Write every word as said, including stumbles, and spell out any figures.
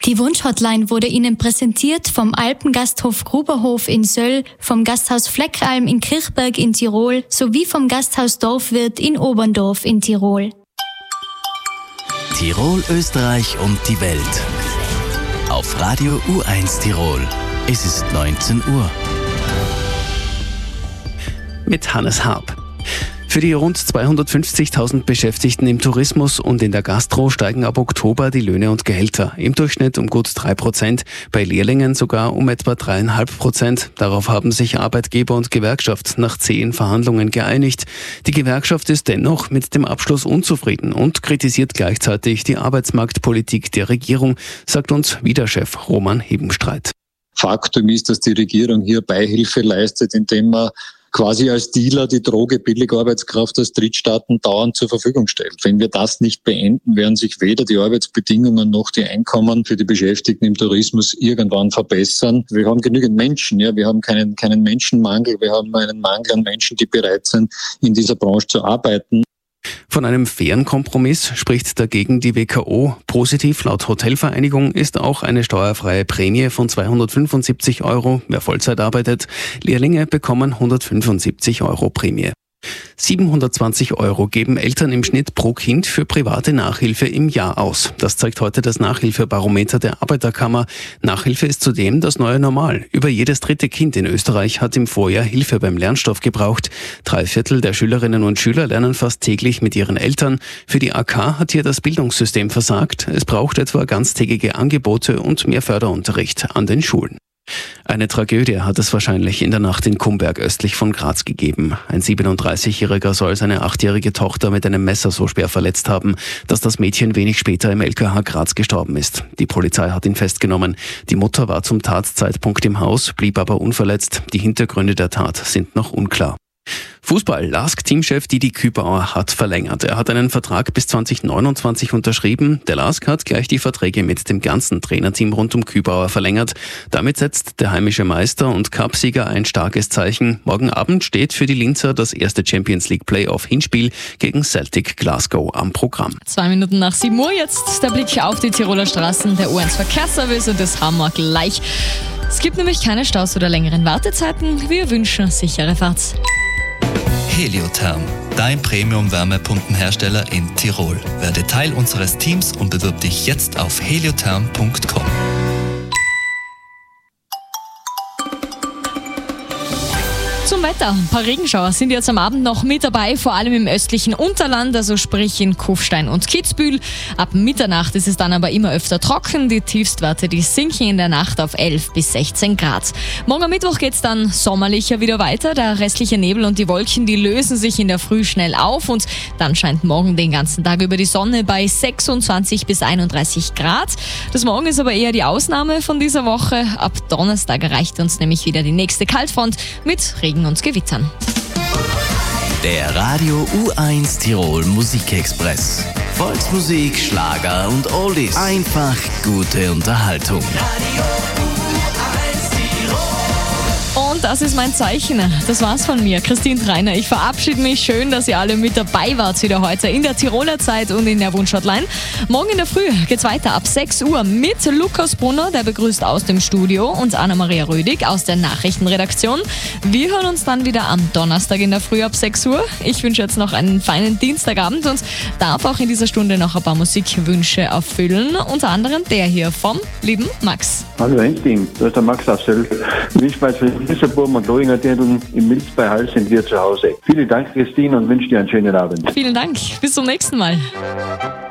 Die Wunschhotline wurde Ihnen präsentiert vom Alpengasthof Gruberhof in Söll, vom Gasthaus Fleckralm in Kirchberg in Tirol sowie vom Gasthaus Dorfwirt in Oberndorf in Tirol. Tirol, Österreich und die Welt. Auf Radio U eins Tirol. Es ist neunzehn Uhr. Mit Hannes Harp. Für die rund zweihundertfünfzigtausend Beschäftigten im Tourismus und in der Gastro steigen ab Oktober die Löhne und Gehälter. Im Durchschnitt um gut drei Prozent, bei Lehrlingen sogar um etwa drei Komma fünf Prozent. Darauf haben sich Arbeitgeber und Gewerkschaft nach zehn Verhandlungen geeinigt. Die Gewerkschaft ist dennoch mit dem Abschluss unzufrieden und kritisiert gleichzeitig die Arbeitsmarktpolitik der Regierung, sagt uns Wieder-Chef Roman Hebenstreit. Faktum ist, dass die Regierung hier Beihilfe leistet, indem man quasi als Dealer die Droge Billigarbeitskraft aus Drittstaaten dauernd zur Verfügung stellt. Wenn wir das nicht beenden, werden sich weder die Arbeitsbedingungen noch die Einkommen für die Beschäftigten im Tourismus irgendwann verbessern. Wir haben genügend Menschen, ja, wir haben keinen, keinen Menschenmangel, wir haben einen Mangel an Menschen, die bereit sind, in dieser Branche zu arbeiten. Von einem fairen Kompromiss spricht dagegen die W K O. Positiv laut Hotelvereinigung ist auch eine steuerfreie Prämie von zweihundertfünfundsiebzig Euro, wer Vollzeit arbeitet. Lehrlinge bekommen hundertfünfundsiebzig Euro Prämie. siebenhundertzwanzig Euro geben Eltern im Schnitt pro Kind für private Nachhilfe im Jahr aus. Das zeigt heute das Nachhilfebarometer der Arbeiterkammer. Nachhilfe ist zudem das neue Normal. Über jedes dritte Kind in Österreich hat im Vorjahr Hilfe beim Lernstoff gebraucht. Drei Viertel der Schülerinnen und Schüler lernen fast täglich mit ihren Eltern. Für die A K hat hier das Bildungssystem versagt. Es braucht etwa ganztägige Angebote und mehr Förderunterricht an den Schulen. Eine Tragödie hat es wahrscheinlich in der Nacht in Kumberg östlich von Graz gegeben. Ein siebenunddreißigjähriger soll seine achtjährige Tochter mit einem Messer so schwer verletzt haben, dass das Mädchen wenig später im L K H Graz gestorben ist. Die Polizei hat ihn festgenommen. Die Mutter war zum Tatzeitpunkt im Haus, blieb aber unverletzt. Die Hintergründe der Tat sind noch unklar. Fußball. L A S K-Teamchef Didi Kübauer hat verlängert. Er hat einen Vertrag bis zwanzig neunundzwanzig unterschrieben. Der L A S K hat gleich die Verträge mit dem ganzen Trainerteam rund um Kübauer verlängert. Damit setzt der heimische Meister und Cupsieger ein starkes Zeichen. Morgen Abend steht für die Linzer das erste Champions League Playoff-Hinspiel gegen Celtic Glasgow am Programm. Zwei Minuten nach sieben Uhr jetzt der Blick auf die Tiroler Straßen, der U eins Verkehrsservice, und das haben wir gleich. Es gibt nämlich keine Staus oder längeren Wartezeiten. Wir wünschen sichere Fahrt. Heliotherm, dein Premium-Wärmepumpenhersteller in Tirol. Werde Teil unseres Teams und bewirb dich jetzt auf heliotherm punkt com. Zum Wetter. Ein paar Regenschauer sind jetzt am Abend noch mit dabei, vor allem im östlichen Unterland, also sprich in Kufstein und Kitzbühel. Ab Mitternacht ist es dann aber immer öfter trocken. Die Tiefstwerte, die sinken in der Nacht auf elf bis sechzehn Grad. Morgen am Mittwoch geht es dann sommerlicher wieder weiter. Der restliche Nebel und die Wolken, die lösen sich in der Früh schnell auf und dann scheint morgen den ganzen Tag über die Sonne bei sechsundzwanzig bis einunddreißig Grad. Das Morgen ist aber eher die Ausnahme von dieser Woche. Ab Donnerstag erreicht uns nämlich wieder die nächste Kaltfront mit Regen und Gewittern. Der Radio U eins Tirol Musikexpress. Volksmusik, Schlager und Oldies. Einfach gute Unterhaltung. Radio U eins Tirol. Und das ist mein Zeichen. Das war's von mir, Christine Treiner. Ich verabschiede mich. Schön, dass ihr alle mit dabei wart wieder heute in der Tiroler Zeit und in der Wunschhotline. Morgen in der Früh geht's weiter ab sechs Uhr mit Lukas Brunner, der begrüßt aus dem Studio, und Anna-Maria Rödig aus der Nachrichtenredaktion. Wir hören uns dann wieder am Donnerstag in der Früh ab sechs Uhr. Ich wünsche jetzt noch einen feinen Dienstagabend und darf auch in dieser Stunde noch ein paar Musikwünsche erfüllen. Unter anderem der hier vom lieben Max. Hallo Endteam, da ist der Max aus Söll. Ich weiß, für Lissabon und Lohinger Dirndl im Milz bei Hall sind wir zu Hause. Vielen Dank, Christine, und wünsche dir einen schönen Abend. Vielen Dank, bis zum nächsten Mal.